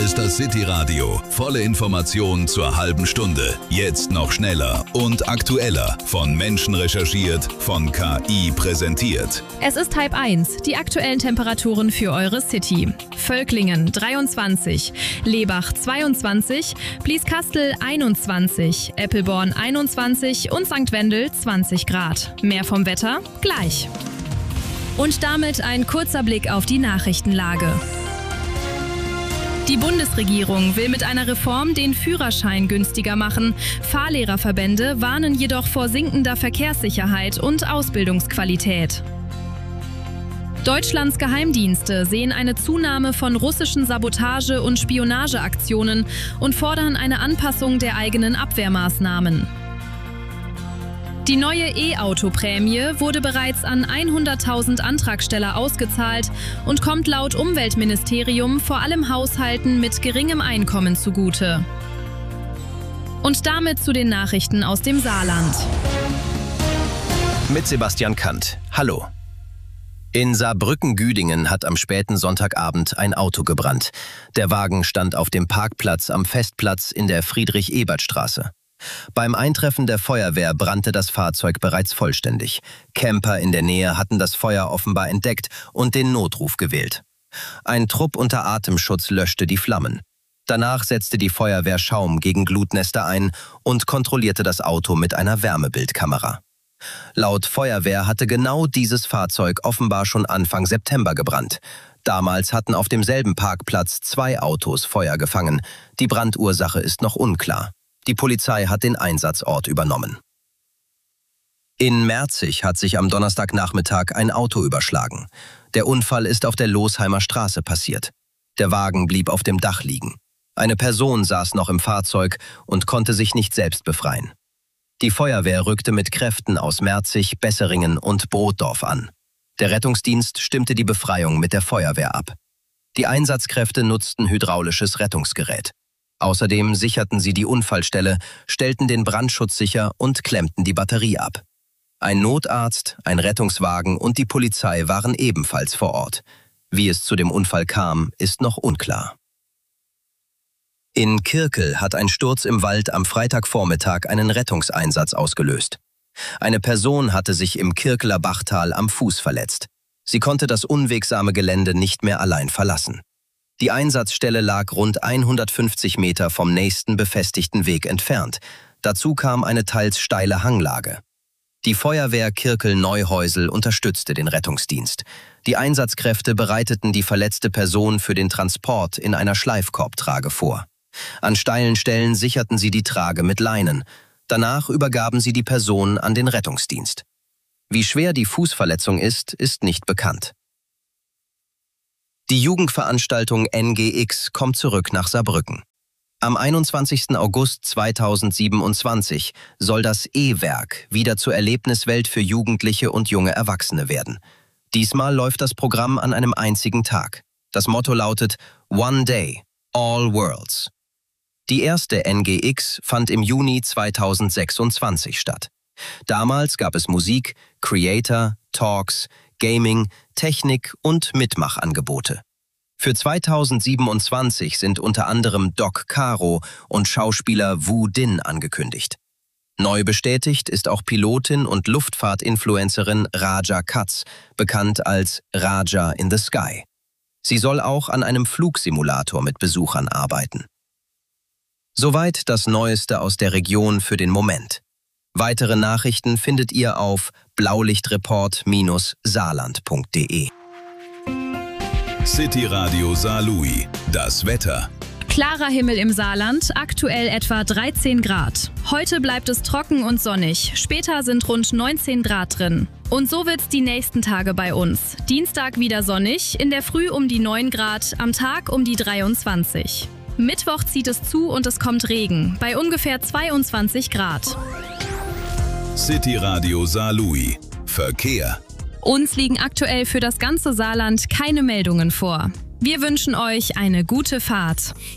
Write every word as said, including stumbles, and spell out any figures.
ist das City Radio. Volle Informationen zur halben Stunde. Jetzt noch schneller und aktueller. Von Menschen recherchiert, von K I präsentiert. Es ist halb eins. Die aktuellen Temperaturen für eure City. Völklingen dreiundzwanzig, Lebach zweiundzwanzig, Blieskastel einundzwanzig, Eppelborn einundzwanzig und Sankt Wendel zwanzig Grad. Mehr vom Wetter gleich. Und damit ein kurzer Blick auf die Nachrichtenlage. Die Bundesregierung will mit einer Reform den Führerschein günstiger machen. Fahrlehrerverbände warnen jedoch vor sinkender Verkehrssicherheit und Ausbildungsqualität. Deutschlands Geheimdienste sehen eine Zunahme von russischen Sabotage- und Spionageaktionen und fordern eine Anpassung der eigenen Abwehrmaßnahmen. Die neue E-Auto-Prämie wurde bereits an hunderttausend Antragsteller ausgezahlt und kommt laut Umweltministerium vor allem Haushalten mit geringem Einkommen zugute. Und damit zu den Nachrichten aus dem Saarland. Mit Sebastian Kant. Hallo. In Saarbrücken-Güdingen hat am späten Sonntagabend ein Auto gebrannt. Der Wagen stand auf dem Parkplatz am Festplatz in der Friedrich-Ebert-Straße. Beim Eintreffen der Feuerwehr brannte das Fahrzeug bereits vollständig. Camper in der Nähe hatten das Feuer offenbar entdeckt und den Notruf gewählt. Ein Trupp unter Atemschutz löschte die Flammen. Danach setzte die Feuerwehr Schaum gegen Glutnester ein und kontrollierte das Auto mit einer Wärmebildkamera. Laut Feuerwehr hatte genau dieses Fahrzeug offenbar schon Anfang September gebrannt. Damals hatten auf demselben Parkplatz zwei Autos Feuer gefangen. Die Brandursache ist noch unklar. Die Polizei hat den Einsatzort übernommen. In Merzig hat sich am Donnerstagnachmittag ein Auto überschlagen. Der Unfall ist auf der Losheimer Straße passiert. Der Wagen blieb auf dem Dach liegen. Eine Person saß noch im Fahrzeug und konnte sich nicht selbst befreien. Die Feuerwehr rückte mit Kräften aus Merzig, Besseringen und Brotdorf an. Der Rettungsdienst stimmte die Befreiung mit der Feuerwehr ab. Die Einsatzkräfte nutzten hydraulisches Rettungsgerät. Außerdem sicherten sie die Unfallstelle, stellten den Brandschutz sicher und klemmten die Batterie ab. Ein Notarzt, ein Rettungswagen und die Polizei waren ebenfalls vor Ort. Wie es zu dem Unfall kam, ist noch unklar. In Kirkel hat ein Sturz im Wald am Freitagvormittag einen Rettungseinsatz ausgelöst. Eine Person hatte sich im Kirkeler Bachtal am Fuß verletzt. Sie konnte das unwegsame Gelände nicht mehr allein verlassen. Die Einsatzstelle lag rund hundertfünfzig Meter vom nächsten befestigten Weg entfernt. Dazu kam eine teils steile Hanglage. Die Feuerwehr Kirkel-Neuhäusel unterstützte den Rettungsdienst. Die Einsatzkräfte bereiteten die verletzte Person für den Transport in einer Schleifkorbtrage vor. An steilen Stellen sicherten sie die Trage mit Leinen. Danach übergaben sie die Person an den Rettungsdienst. Wie schwer die Fußverletzung ist, ist nicht bekannt. Die Jugendveranstaltung N G X kommt zurück nach Saarbrücken. Am einundzwanzigsten August zweitausendsiebenundzwanzig soll das E-Werk wieder zur Erlebniswelt für Jugendliche und junge Erwachsene werden. Diesmal läuft das Programm an einem einzigen Tag. Das Motto lautet One Day, All Worlds. Die erste N G X fand im Juni zweitausendsechsundzwanzig statt. Damals gab es Musik, Creator, Talks, Gaming, Technik und Mitmachangebote. Für zweitausendsiebenundzwanzig sind unter anderem Doc Caro und Schauspieler Wu Din angekündigt. Neu bestätigt ist auch Pilotin und Luftfahrtinfluencerin Raja Katz, bekannt als Raja in the Sky. Sie soll auch an einem Flugsimulator mit Besuchern arbeiten. Soweit das Neueste aus der Region für den Moment. Weitere Nachrichten findet ihr auf blaulichtreport Saarland punkt de. City Radio Saarlouis. Das Wetter. Klarer Himmel im Saarland, aktuell etwa dreizehn Grad. Heute bleibt es trocken und sonnig, später sind rund neunzehn Grad drin. Und so wird's die nächsten Tage bei uns. Dienstag wieder sonnig, in der Früh um die neun Grad, am Tag um die dreiundzwanzig. Mittwoch zieht es zu und es kommt Regen, bei ungefähr zweiundzwanzig Grad. City Radio Saarlouis. Verkehr. Uns liegen aktuell für das ganze Saarland keine Meldungen vor. Wir wünschen euch eine gute Fahrt.